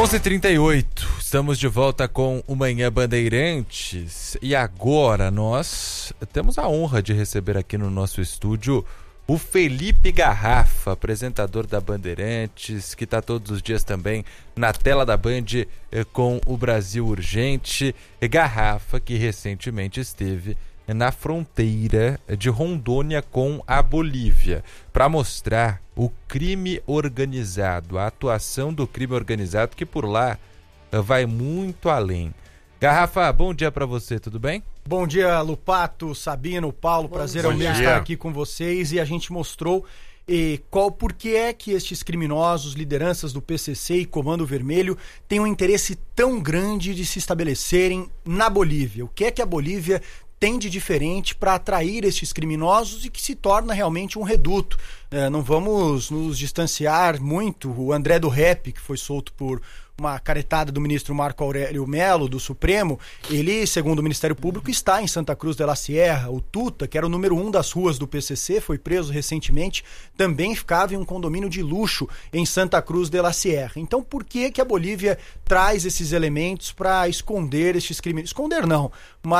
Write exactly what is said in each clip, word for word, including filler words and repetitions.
onze e trinta e oito, estamos de volta com o Manhã Bandeirantes e agora nós temos a honra de receber aqui no nosso estúdio o Felipe Garrafa, apresentador da Bandeirantes, que está todos os dias também na tela da Band eh, com o Brasil Urgente. Garrafa que recentemente esteve na fronteira de Rondônia com a Bolívia, para mostrar o crime organizado, a atuação do crime organizado que por lá vai muito além. Garrafa, bom dia para você, tudo bem? Bom dia, Lupato, Sabino, Paulo, bom prazer é o meu estar aqui com vocês e a gente mostrou e qual, por que é que estes criminosos, lideranças do P C C e Comando Vermelho têm um interesse tão grande de se estabelecerem na Bolívia. O que é que a Bolívia tem de diferente para atrair estes criminosos e que se torna realmente um reduto. É, não vamos nos distanciar muito. O André do Rep, que foi solto por uma caretada do ministro Marco Aurélio Melo, do Supremo, ele, segundo o Ministério Público, está em Santa Cruz de la Sierra. O Tuta, que era o número um das ruas do P C C, foi preso recentemente, também ficava em um condomínio de luxo em Santa Cruz de la Sierra. Então, por que que a Bolívia traz esses elementos para esconder estes crimes? Esconder não,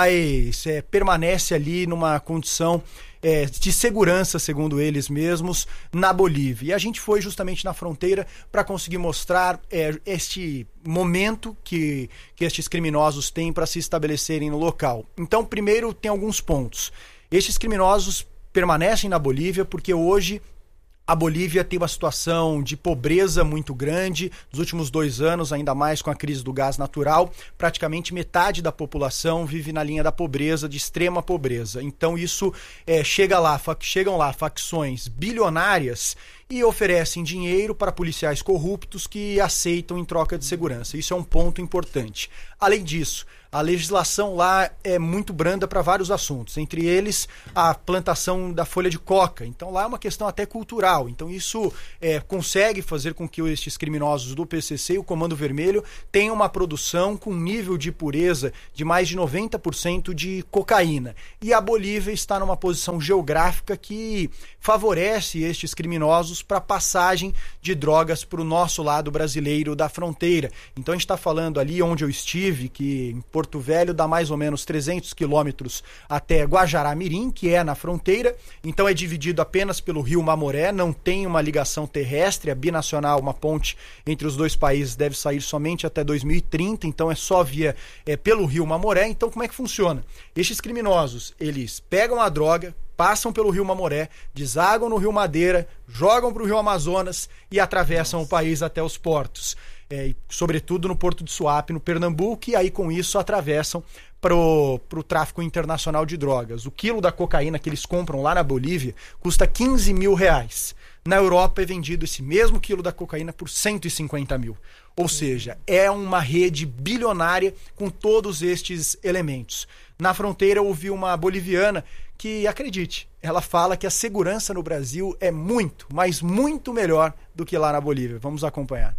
mas é, permanece ali numa condição É, de segurança, segundo eles mesmos, na Bolívia. E a gente foi justamente na fronteira para conseguir mostrar é, este momento que, que estes criminosos têm para se estabelecerem no local. Então, primeiro, tem alguns pontos. Estes criminosos permanecem na Bolívia porque hoje a Bolívia tem uma situação de pobreza muito grande. Nos últimos dois anos, ainda mais com a crise do gás natural, praticamente metade da população vive na linha da pobreza, de extrema pobreza. Então isso é, chega lá, chegam lá facções bilionárias e oferecem dinheiro para policiais corruptos que aceitam em troca de segurança. Isso é um ponto importante. Além disso, a legislação lá é muito branda para vários assuntos, entre eles a plantação da folha de coca. Então lá é uma questão até cultural. Então isso é, consegue fazer com que estes criminosos do P C C e o Comando Vermelho tenham uma produção com nível de pureza de mais de noventa por cento de cocaína. E a Bolívia está numa posição geográfica que favorece estes criminosos para passagem de drogas para o nosso lado brasileiro da fronteira. Então a gente está falando ali onde eu estive, que em Porto Velho dá mais ou menos trezentos quilômetros até Guajará-Mirim, que é na fronteira. Então é dividido apenas pelo rio Mamoré, não tem uma ligação terrestre, é binacional, uma ponte entre os dois países deve sair somente até dois mil e trinta, então é só via é, pelo rio Mamoré. Então como é que funciona? Estes criminosos, eles pegam a droga, passam pelo rio Mamoré, desagam no rio Madeira, jogam para o rio Amazonas e atravessam Nossa. o país até os portos. É, sobretudo no Porto de Suape, no Pernambuco, e aí com isso atravessam para o tráfico internacional de drogas. O quilo da cocaína que eles compram lá na Bolívia custa quinze mil reais. Na Europa é vendido esse mesmo quilo da cocaína por cento e cinquenta mil. Ou seja, é uma rede bilionária com todos estes elementos. Na fronteira eu ouvi uma boliviana que, acredite, ela fala que a segurança no Brasil é muito, mas muito melhor do que lá na Bolívia. Vamos acompanhar.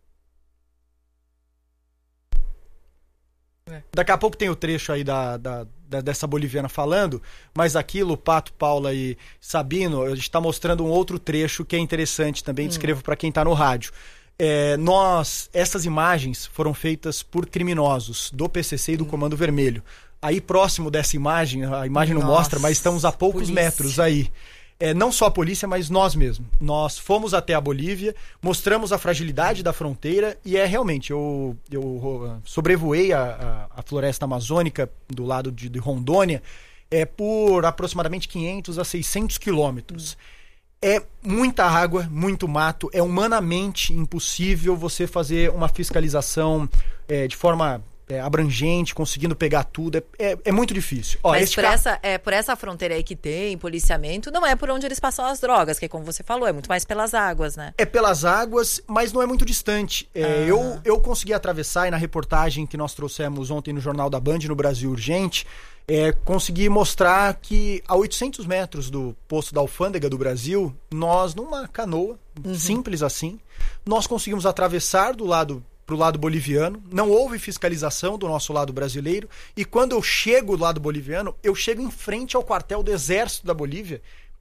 Daqui a pouco tem o trecho aí da, da, da, dessa boliviana falando, mas aqui, Lupato, Paula e Sabino, a gente está mostrando um outro trecho que é interessante também, hum. descrevo para quem está no rádio. É, nós, essas imagens foram feitas por criminosos do P C C e do hum. Comando Vermelho. Aí próximo dessa imagem, a imagem não Nossa, mostra, mas estamos a poucos polícia. metros aí. É, não só a polícia, mas nós mesmos. Nós fomos até a Bolívia, mostramos a fragilidade da fronteira e é realmente, eu, eu sobrevoei a, a, a floresta amazônica do lado de, de Rondônia é, por aproximadamente quinhentos a seiscentos quilômetros. É muita água, muito mato, é humanamente impossível você fazer uma fiscalização é, de forma... É, abrangente, conseguindo pegar tudo, é, é, é muito difícil. Ó, Mas por, ca... essa, é, por essa fronteira aí que tem policiamento, não é por onde eles passam as drogas, que como você falou, é muito mais pelas águas, né? É pelas águas, mas não é muito distante. É, ah. eu, eu consegui atravessar, e na reportagem que nós trouxemos ontem no Jornal da Band, no Brasil Urgente, é, consegui mostrar que a oitocentos metros do posto da Alfândega do Brasil, nós, numa canoa, uhum. simples assim, nós conseguimos atravessar do lado para o lado boliviano, não houve fiscalização do nosso lado brasileiro, e quando eu chego do lado boliviano, eu chego em frente ao quartel do Exército da Bolívia,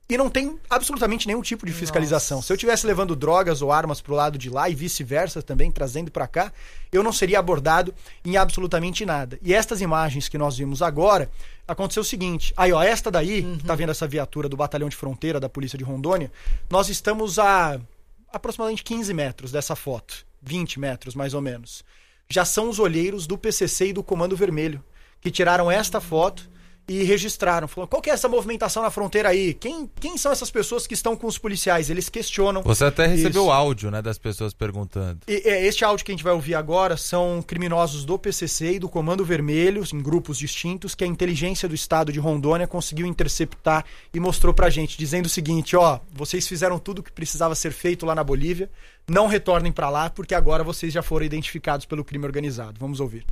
e não tem absolutamente nenhum tipo de fiscalização. Nossa. Se eu estivesse levando drogas ou armas pro lado de lá e vice-versa também, trazendo para cá, eu não seria abordado em absolutamente nada. E estas imagens que nós vimos agora, aconteceu o seguinte, aí ó, esta daí, uhum. tá vendo essa viatura do Batalhão de Fronteira da Polícia de Rondônia, nós estamos a aproximadamente quinze metros dessa foto, vinte metros mais ou menos. Já são os olheiros do P C C e do Comando Vermelho, que tiraram esta foto e registraram. Falaram, qual que é essa movimentação na fronteira aí? Quem, quem são essas pessoas que estão com os policiais? Eles questionam. Você até recebeu isso. áudio, né, das pessoas perguntando. E, é, este áudio que a gente vai ouvir agora são criminosos do P C C e do Comando Vermelho, em grupos distintos, que a inteligência do estado de Rondônia conseguiu interceptar e mostrou pra gente, dizendo o seguinte, ó, vocês fizeram tudo o que precisava ser feito lá na Bolívia, não retornem pra lá, porque agora vocês já foram identificados pelo crime organizado. Vamos ouvir.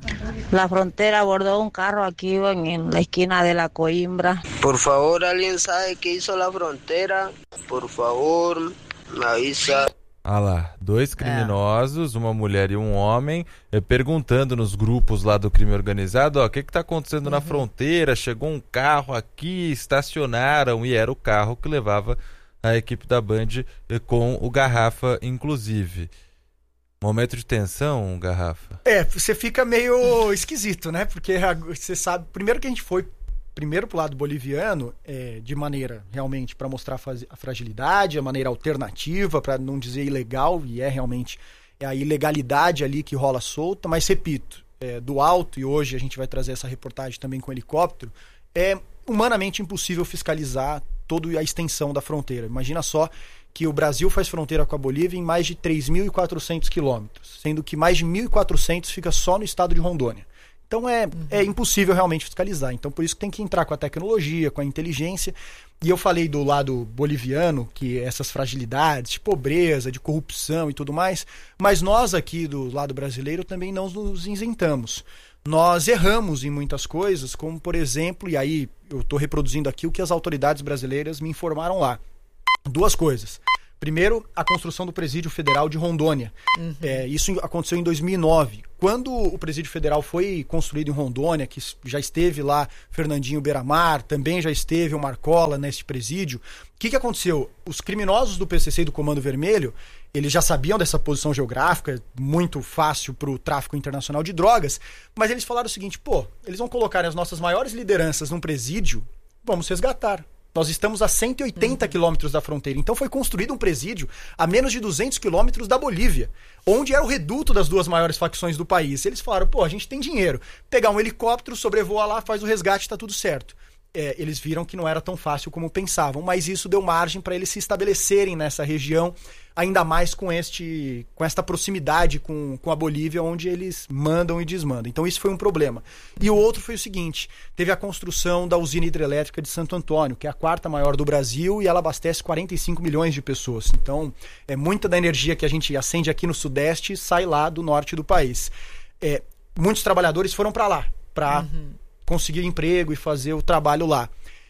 La frontera abordó un carro aquí en la esquina de la Coimbra. Por favor, alguien sabe qué hizo la frontera? Por favor, me avisa. Ah lá, dois criminosos, é. uma mulher e um homem, eh, perguntando nos grupos lá do crime organizado, ó, o que que tá acontecendo uhum. na fronteira? Chegou um carro aqui, estacionaram, e era o carro que levava a equipe da Band eh, com o Garrafa, inclusive. Momento de tensão, Garrafa? É, você fica meio esquisito, né? Porque você sabe, primeiro que a gente foi primeiro pro lado boliviano, é, de maneira realmente para mostrar a fragilidade, a maneira alternativa, para não dizer ilegal, e é realmente é a ilegalidade ali que rola solta, mas repito, é, do alto, e hoje a gente vai trazer essa reportagem também com helicóptero, é humanamente impossível fiscalizar toda a extensão da fronteira. Imagina só que o Brasil faz fronteira com a Bolívia em mais de três mil e quatrocentos quilômetros, sendo que mais de mil e quatrocentos fica só no estado de Rondônia. Então é, uhum. é impossível realmente fiscalizar. Então por isso que tem que entrar com a tecnologia, com a inteligência. E eu falei do lado boliviano, que essas fragilidades de pobreza, de corrupção e tudo mais, mas nós aqui do lado brasileiro também não nos isentamos. Nós erramos em muitas coisas, como por exemplo, e aí eu estou reproduzindo aqui o que as autoridades brasileiras me informaram lá. Duas coisas. Primeiro, a construção do Presídio Federal de Rondônia. Uhum. É, isso aconteceu em dois mil e nove. Quando o Presídio Federal foi construído em Rondônia, que já esteve lá Fernandinho Beiramar, também já esteve o Marcola neste presídio, o que, que aconteceu? Os criminosos do P C C e do Comando Vermelho, eles já sabiam dessa posição geográfica, muito fácil para o tráfico internacional de drogas, mas eles falaram o seguinte, pô, eles vão colocar as nossas maiores lideranças num presídio, vamos resgatar. Nós estamos a cento e oitenta quilômetros da fronteira. Então foi construído um presídio a menos de duzentos quilômetros da Bolívia, onde era o reduto das duas maiores facções do país. Eles falaram, pô, a gente tem dinheiro. Pegar um helicóptero, sobrevoa lá, faz o resgate, tá tudo certo. É, eles viram que não era tão fácil como pensavam, mas isso deu margem para eles se estabelecerem nessa região, ainda mais com, este, com esta proximidade com, com a Bolívia, onde eles mandam e desmandam. Então isso foi um problema. E o outro foi o seguinte, teve a construção da usina hidrelétrica de Santo Antônio, que é a quarta maior do Brasil, e ela abastece quarenta e cinco milhões de pessoas. Então, é muita da energia que a gente acende aqui no Sudeste sai lá do norte do país. É, muitos trabalhadores foram para lá, para uhum. conseguir emprego e fazer o trabalho lá.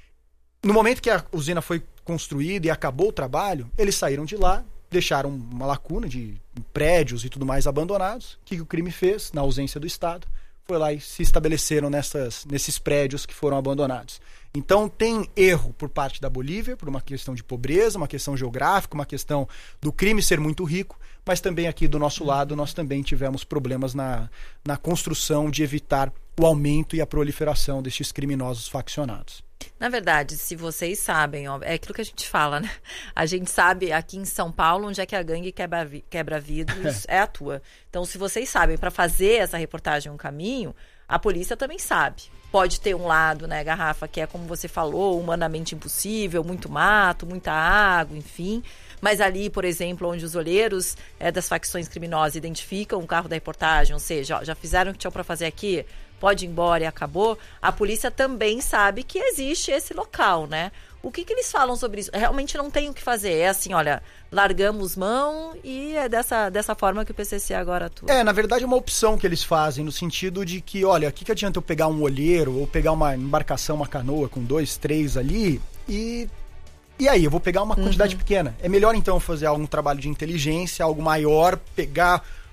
No momento que a usina foi construída e acabou o trabalho, eles saíram de lá, deixaram uma lacuna de prédios e tudo mais abandonados. O que o crime fez, na ausência do Estado? Foi lá e se estabeleceram nessas, nesses prédios que foram abandonados. Então tem erro por parte da Bolívia, por uma questão de pobreza, uma questão geográfica, uma questão do crime ser muito rico, mas também aqui do nosso lado nós também tivemos problemas na, na construção de evitar o aumento e a proliferação destes criminosos faccionados. Na verdade, se vocês sabem, ó, é aquilo que a gente fala, né? A gente sabe aqui em São Paulo onde é que a gangue quebra, quebra vidros é atua. Então, se vocês sabem, para fazer essa reportagem um caminho, a polícia também sabe. Pode ter um lado, né, Garrafa, que é como você falou, humanamente impossível, muito mato, muita água, enfim. Mas ali, por exemplo, onde os olheiros é, das facções criminosas identificam o carro da reportagem, ou seja, ó, já fizeram o que tinham para fazer aqui, pode ir embora e acabou, a polícia também sabe que existe esse local, né? O que, que eles falam sobre isso? Realmente não tem o que fazer. É assim, olha, largamos mão e é dessa, dessa forma que o P C C agora atua. É, na verdade é uma opção que eles fazem, no sentido de que, olha, o que, que adianta eu pegar um olheiro ou pegar uma embarcação, uma canoa com dois, três ali e... E aí, eu vou pegar uma quantidade uhum. pequena. É melhor então fazer algum trabalho de inteligência, algo maior, pegar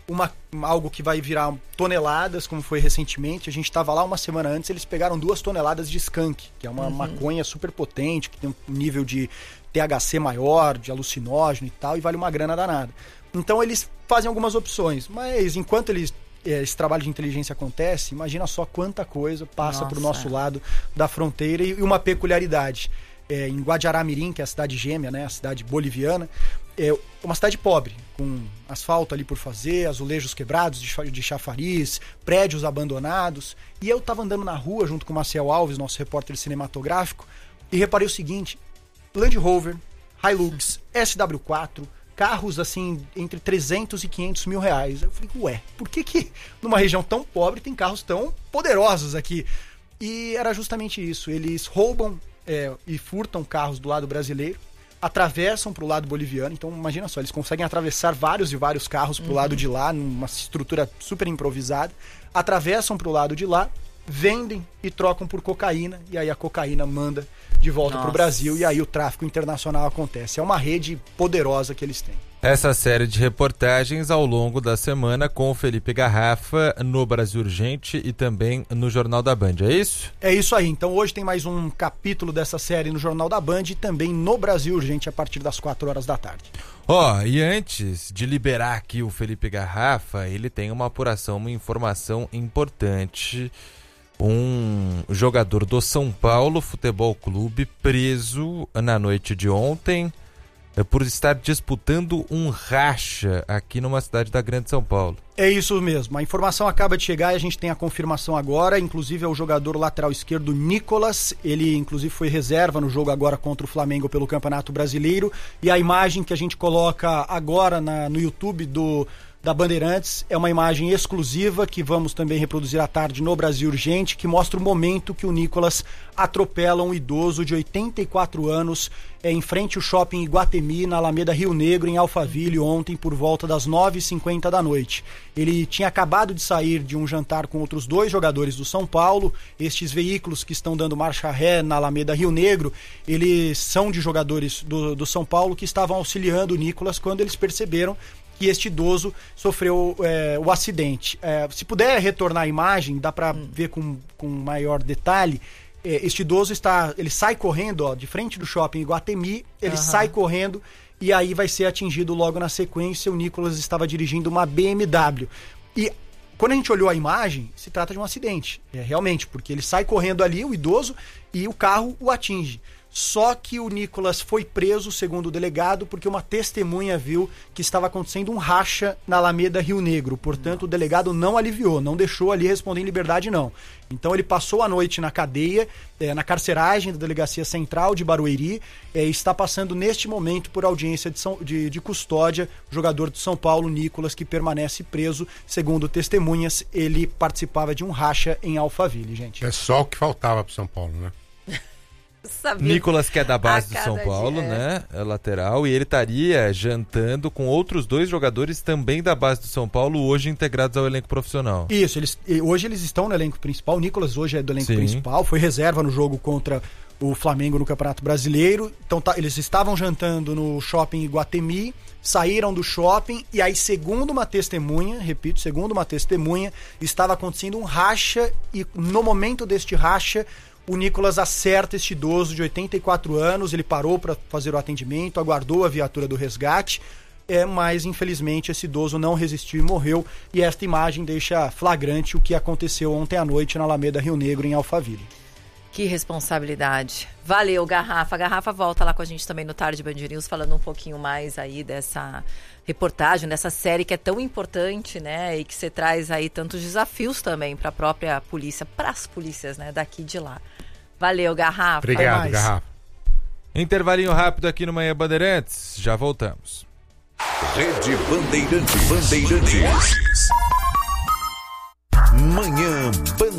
uma, algo que vai virar toneladas, como foi recentemente. A gente estava lá uma semana antes, eles pegaram duas toneladas de skunk, que é uma uhum. maconha super potente, que tem um nível de T H C maior, de alucinógeno e tal, e vale uma grana danada. Então eles fazem algumas opções, mas enquanto eles, esse trabalho de inteligência acontece, imagina só quanta coisa passa para o nosso lado da fronteira. E uma peculiaridade, é, em Guajará-Mirim, que é a cidade gêmea, né, a cidade boliviana, é uma cidade pobre, com asfalto ali por fazer, azulejos quebrados de chafariz, prédios abandonados. E eu estava andando na rua junto com o Maciel Alves, nosso repórter cinematográfico, e reparei o seguinte: Land Rover, Hilux, S W quatro, carros assim entre trezentos e quinhentos mil reais. Eu falei, ué, por que que numa região tão pobre tem carros tão poderosos aqui? E era justamente isso, eles roubam é, e furtam carros do lado brasileiro, atravessam para o lado boliviano. Então imagina só, eles conseguem atravessar vários e vários carros para o uhum. lado de lá, numa estrutura super improvisada, atravessam para o lado de lá, vendem e trocam por cocaína, e aí a cocaína manda de volta para o Brasil, e aí o tráfico internacional acontece. É uma rede poderosa que eles têm. Essa série de reportagens ao longo da semana com o Felipe Garrafa no Brasil Urgente e também no Jornal da Band, é isso? É isso aí. Então hoje tem mais um capítulo dessa série no Jornal da Band e também no Brasil Urgente a partir das quatro horas da tarde. Ó, oh, e antes de liberar aqui o Felipe Garrafa, ele tem uma apuração, uma informação importante. Um jogador do São Paulo Futebol Clube preso na noite de ontem por estar disputando um racha aqui numa cidade da Grande São Paulo. É isso mesmo, a informação acaba de chegar e a gente tem a confirmação agora, inclusive é o jogador lateral esquerdo Nicolas, ele inclusive foi reserva no jogo agora contra o Flamengo pelo Campeonato Brasileiro, e a imagem que a gente coloca agora na, no YouTube do da Bandeirantes é uma imagem exclusiva que vamos também reproduzir à tarde no Brasil Urgente, que mostra o momento que o Nicolas atropela um idoso de oitenta e quatro anos é, em frente ao shopping Iguatemi, na Alameda Rio Negro, em Alphaville, ontem por volta das nove e cinquenta da noite. Ele tinha acabado de sair de um jantar com outros dois jogadores do São Paulo. Estes veículos que estão dando marcha ré na Alameda Rio Negro, eles são de jogadores do, do São Paulo que estavam auxiliando o Nicolas quando eles perceberam que este idoso sofreu é, o acidente. É, se puder retornar a imagem, dá para hum. ver com, com maior detalhe. É, este idoso está, ele sai correndo, ó, de frente do shopping Iguatemi, ele uhum. sai correndo e aí vai ser atingido logo na sequência. O Nicolas estava dirigindo uma B M W. E quando a gente olhou a imagem, se trata de um acidente, é, realmente, porque ele sai correndo ali, o idoso, e o carro o atinge. Só que o Nicolas foi preso, segundo o delegado, porque uma testemunha viu que estava acontecendo um racha na Alameda Rio Negro. Portanto, o delegado não aliviou, não deixou ali responder em liberdade, não. Então ele passou a noite na cadeia, é, na carceragem da Delegacia Central de Barueri, é, e está passando neste momento por audiência de, São, de, de custódia, o jogador do São Paulo, Nicolas, que permanece preso. Segundo testemunhas, ele participava de um racha em Alphaville, gente. É só o que faltava pro São Paulo, né? Sabia. Nicolas, que é da base do São Paulo, dia, né? É lateral, e ele estaria jantando com outros dois jogadores também da base do São Paulo, hoje integrados ao elenco profissional. Isso, eles, hoje eles estão no elenco principal. O Nicolas hoje é do elenco Sim. principal, foi reserva no jogo contra o Flamengo no Campeonato Brasileiro. Então tá, eles estavam jantando no shopping Iguatemi, saíram do shopping e aí, segundo uma testemunha, repito, segundo uma testemunha, estava acontecendo um racha e no momento deste racha o Nicolas acerta este idoso de oitenta e quatro anos, ele parou para fazer o atendimento, aguardou a viatura do resgate, é, mas infelizmente esse idoso não resistiu e morreu, e esta imagem deixa flagrante o que aconteceu ontem à noite na Alameda Rio Negro, em Alphaville. Que responsabilidade. Valeu, Garrafa. A Garrafa volta lá com a gente também no Tarde Band News, falando um pouquinho mais aí dessa reportagem, dessa série que é tão importante, né? E que você traz aí tantos desafios também para a própria polícia, para as polícias, né? Daqui de lá. Valeu, Garrafa. Obrigado, Garrafa. Intervalinho rápido aqui no Manhã Bandeirantes. Já voltamos. Rede Bandeirantes. Bandeirantes. Manhã Bandeirantes.